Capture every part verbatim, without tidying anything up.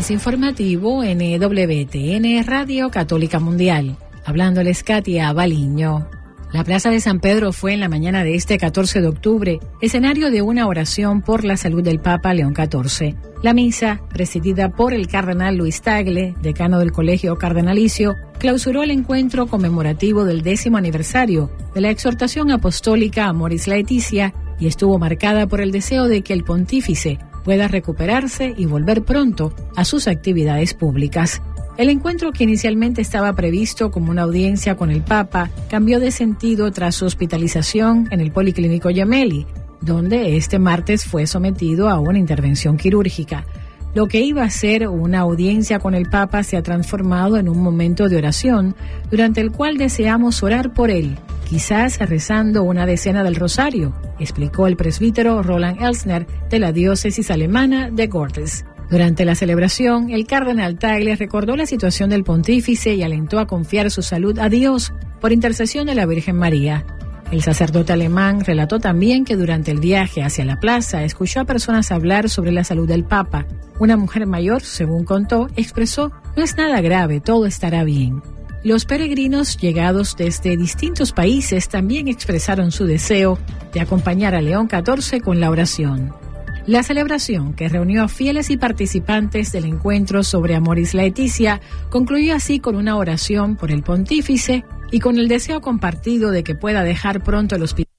Flash informativo N W T N Radio Católica Mundial. Hablándoles Katia Baliño. La Plaza de San Pedro fue en la mañana de este catorce de octubre escenario de una oración por la salud del Papa León catorce. La misa, presidida por el cardenal Luis Tagle, decano del Colegio Cardenalicio, clausuró el encuentro conmemorativo del décimo aniversario de la exhortación apostólica Amoris Laetitia y estuvo marcada por el deseo de que el pontífice pueda recuperarse y volver pronto a sus actividades públicas. El encuentro, que inicialmente estaba previsto como una audiencia con el Papa, cambió de sentido tras su hospitalización en el Policlínico Gemelli, donde este martes fue sometido a una intervención quirúrgica. Lo que iba a ser una audiencia con el Papa se ha transformado en un momento de oración, durante el cual deseamos orar por él, quizás rezando una decena del rosario, explicó el presbítero Roland Elsner de la diócesis alemana de Gortes. Durante la celebración, el cardenal Tagle recordó la situación del pontífice y alentó a confiar su salud a Dios por intercesión de la Virgen María. El sacerdote alemán relató también que durante el viaje hacia la plaza escuchó a personas hablar sobre la salud del Papa. Una mujer mayor, según contó, expresó: "No es nada grave, todo estará bien". Los peregrinos llegados desde distintos países también expresaron su deseo de acompañar a León catorce con la oración. La celebración, que reunió a fieles y participantes del encuentro sobre Amoris Laetitia, concluyó así con una oración por el pontífice y con el deseo compartido de que pueda dejar pronto el hospital.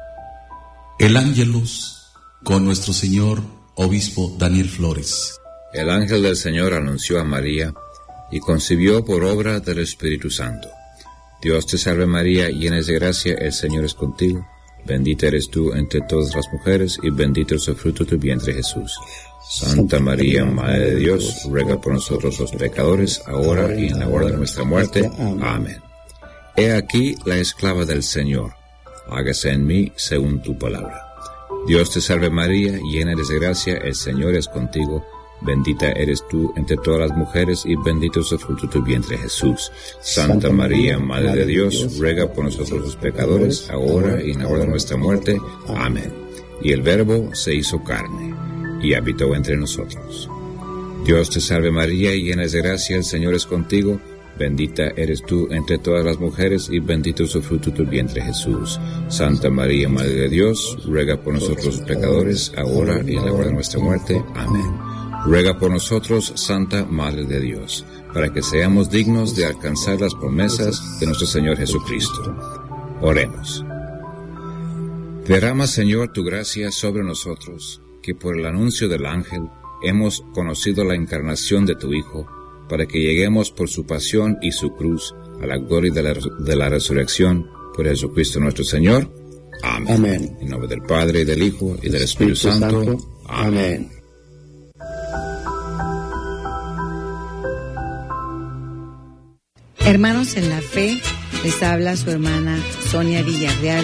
El Ángelus con nuestro señor obispo Daniel Flores. El ángel del Señor anunció a María y concibió por obra del Espíritu Santo. Dios te salve María, llena de gracia, el Señor es contigo. Bendita eres tú entre todas las mujeres, y bendito es el fruto de tu vientre, Jesús. Santa María, Madre de Dios, ruega por nosotros los pecadores, ahora y en la hora de nuestra muerte. Amén. He aquí la esclava del Señor. Hágase en mí según tu palabra. Dios te salve María, llena eres de gracia, el Señor es contigo. Bendita eres tú entre todas las mujeres, y bendito es el fruto de tu vientre, Jesús. Santa María, Madre de Dios, ruega por nosotros los pecadores, ahora y en la hora de nuestra muerte. Amén. Y el Verbo se hizo carne, y habitó entre nosotros. Dios te salve María, llena de gracia, el Señor es contigo. Bendita eres tú entre todas las mujeres, y bendito es el fruto de tu vientre, Jesús. Santa María, Madre de Dios, ruega por nosotros los pecadores, ahora y en la hora de nuestra muerte. Amén. Ruega por nosotros, Santa Madre de Dios, para que seamos dignos de alcanzar las promesas de nuestro Señor Jesucristo. Oremos. Derrama, Señor, tu gracia sobre nosotros, que por el anuncio del ángel hemos conocido la encarnación de tu Hijo, para que lleguemos por su pasión y su cruz a la gloria de la, de la resurrección, por Jesucristo nuestro Señor. Amén. Amén. En nombre del Padre, y del Hijo, y del Espíritu, Espíritu Santo. Santo. Amén. Amén. Hermanos en la fe, les habla su hermana Sonia Villarreal